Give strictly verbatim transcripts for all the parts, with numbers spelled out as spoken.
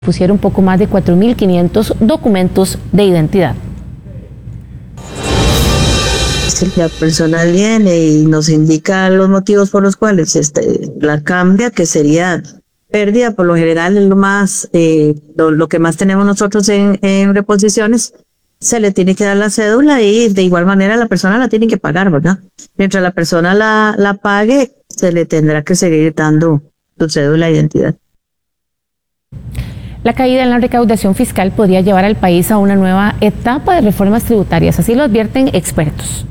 pusieron poco más de cuatro mil quinientos documentos de identidad. Si la persona viene y nos indica los motivos por los cuales este, la cambia, que sería pérdida, por lo general es lo más, eh, lo, lo que más tenemos nosotros en, en reposiciones, se le tiene que dar la cédula y de igual manera la persona la tiene que pagar, ¿verdad? Mientras la persona la, la pague, se le tendrá que seguir dando su cédula de identidad. La caída en la recaudación fiscal podría llevar al país a una nueva etapa de reformas tributarias, así lo advierten expertos.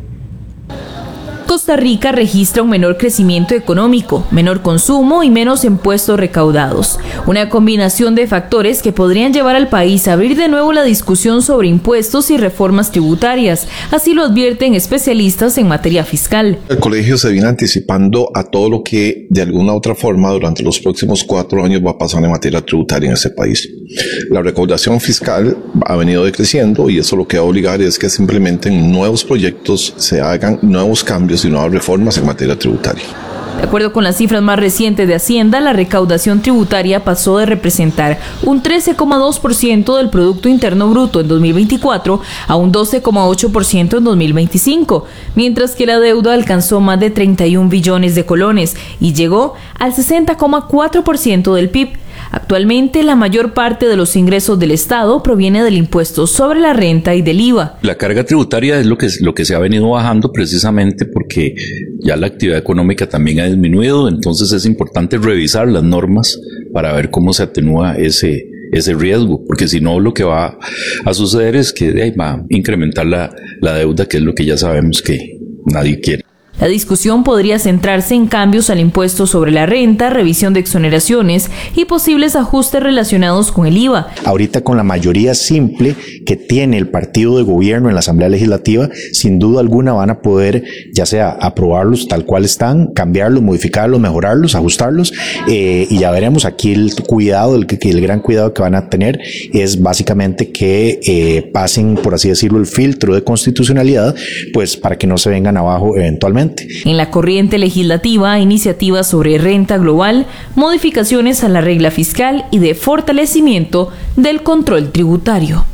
Costa Rica registra un menor crecimiento económico, menor consumo y menos impuestos recaudados. Una combinación de factores que podrían llevar al país a abrir de nuevo la discusión sobre impuestos y reformas tributarias. Así lo advierten especialistas en materia fiscal. El colegio se viene anticipando a todo lo que de alguna u otra forma durante los próximos cuatro años va a pasar en materia tributaria en este país. La recaudación fiscal ha venido decreciendo y eso lo que va a obligar es que se implementen nuevos proyectos, se hagan nuevos cambios y nuevas reformas en materia tributaria. De acuerdo con las cifras más recientes de Hacienda, la recaudación tributaria pasó de representar un trece coma dos por ciento del Producto Interno Bruto en dos mil veinticuatro a un doce coma ocho por ciento en dos mil veinticinco, mientras que la deuda alcanzó más de treinta y un billones de colones y llegó al sesenta coma cuatro por ciento del P I B. Actualmente, la mayor parte de los ingresos del Estado proviene del impuesto sobre la renta y del I V A. La carga tributaria es lo que, lo que se ha venido bajando precisamente porque ya la actividad económica también ha disminuido, entonces es importante revisar las normas para ver cómo se atenúa ese, ese riesgo, porque si no lo que va a suceder es que ahí va a incrementar la, la deuda, que es lo que ya sabemos que nadie quiere. La discusión podría centrarse en cambios al impuesto sobre la renta, revisión de exoneraciones y posibles ajustes relacionados con el I V A. Ahorita con la mayoría simple que tiene el partido de gobierno en la Asamblea Legislativa, sin duda alguna van a poder ya sea aprobarlos tal cual están, cambiarlos, modificarlos, mejorarlos, ajustarlos eh, y ya veremos aquí el cuidado, el, el gran cuidado que van a tener es básicamente que eh, pasen, por así decirlo, el filtro de constitucionalidad, pues para que no se vengan abajo eventualmente. En la corriente legislativa, iniciativas sobre renta global, modificaciones a la regla fiscal y de fortalecimiento del control tributario.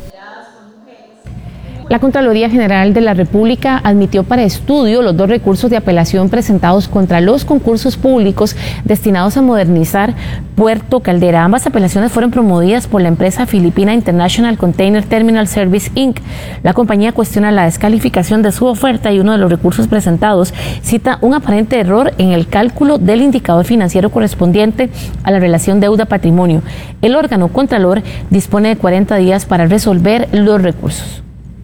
La Contraloría General de la República admitió para estudio los dos recursos de apelación presentados contra los concursos públicos destinados a modernizar Puerto Caldera. Ambas apelaciones fueron promovidas por la empresa filipina International Container Terminal Service incorporated. La compañía cuestiona la descalificación de su oferta y uno de los recursos presentados cita un aparente error en el cálculo del indicador financiero correspondiente a la relación deuda-patrimonio. El órgano Contralor dispone de cuarenta días para resolver los recursos.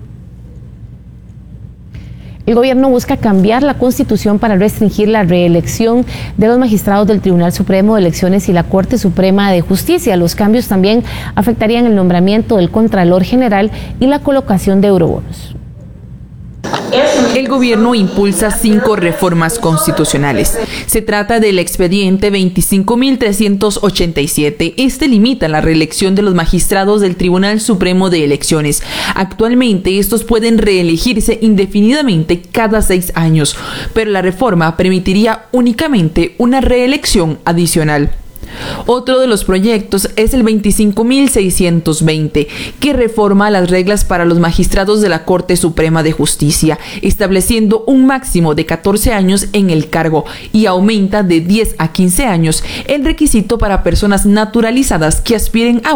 El gobierno busca cambiar la Constitución para restringir la reelección de los magistrados del Tribunal Supremo de Elecciones y la Corte Suprema de Justicia. Los cambios también afectarían el nombramiento del Contralor General y la colocación de eurobonos. El gobierno impulsa cinco reformas constitucionales. Se trata del expediente veinticinco mil trescientos ochenta y siete. Este limita la reelección de los magistrados del Tribunal Supremo de Elecciones. Actualmente, estos pueden reelegirse indefinidamente cada seis años, pero la reforma permitiría únicamente una reelección adicional. Otro de los proyectos es el veinticinco mil seiscientos veinte, que reforma las reglas para los magistrados de la Corte Suprema de Justicia, estableciendo un máximo de catorce años en el cargo y aumenta de diez a quince años el requisito para personas naturalizadas que aspiren a